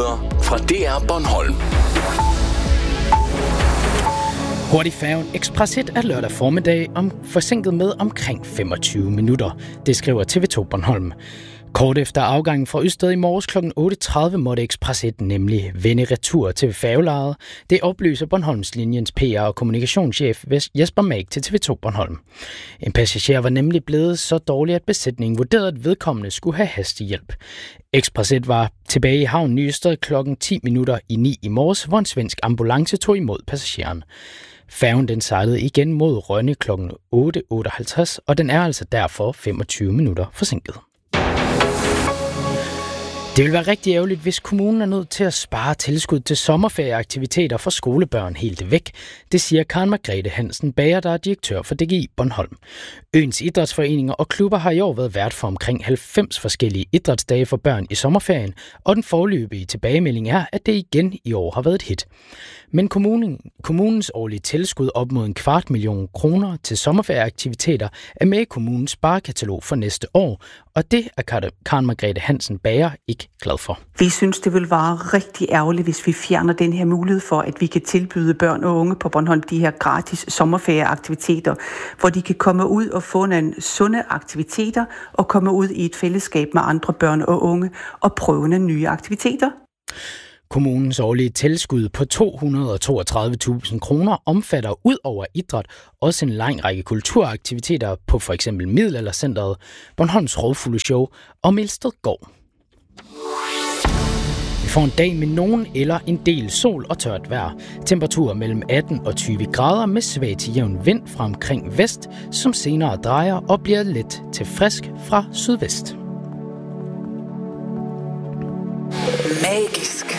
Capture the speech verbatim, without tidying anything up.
Nyheder fra D R Bornholm. Hurtigfærgen Express et er lørdag formiddag om forsinket med omkring femogtyve minutter. Det skriver T V to Bornholm. Kort efter afgangen fra Ystad i morges kl. otte tredive måtte Express et nemlig vende retur til færgelejet. Det oplyser Bornholmslinjens P R- og kommunikationschef Jesper Mag til T V to Bornholm. En passager var nemlig blevet så dårlig, at besætningen vurderede, at vedkommende skulle have hastig hjælp. Express et var tilbage i havnen i Ystad klokken ti minutter i ni i morges, hvor en svensk ambulance tog imod passageren. Færgen den sejlede igen mod Rønne klokken otte otteoghalvtreds, og den er altså derfor femogtyve minutter forsinket. Det vil være rigtig ærgerligt, hvis kommunen er nødt til at spare tilskud til sommerferieaktiviteter for skolebørn helt væk. Det siger Karen Margrethe Hansen Bager, der er direktør for D G I Bornholm. Øens idrætsforeninger og klubber har i år været vært for omkring halvfems forskellige idrætsdage for børn i sommerferien, og den foreløbige tilbagemelding er, at det igen i år har været et hit. Men kommunen, kommunens årlige tilskud op mod en kvart million kroner til sommerferieaktiviteter er med i kommunens sparekatalog for næste år, og det er Karen Margrethe Hansen Bager ikke glad for. Vi synes, det vil være rigtig ærgerligt, hvis vi fjerner den her mulighed for, at vi kan tilbyde børn og unge på Bornholm de her gratis sommerferieaktiviteter, hvor de kan komme ud og få nogle sunde aktiviteter og komme ud i et fællesskab med andre børn og unge og prøve nogle nye aktiviteter. Kommunens årlige tilskud på to hundrede og toogtredive tusind kroner omfatter ud over idræt også en lang række kulturaktiviteter på for eksempel Middelaldercentret, Bornholms Rovfugleshow og Milsted Gård. Vi får en dag med nogen eller en del sol og tørt vejr. Temperaturer mellem atten og tyve grader med svag til jævn vind fra omkring vest, som senere drejer og bliver let til frisk fra sydvest. Magisk.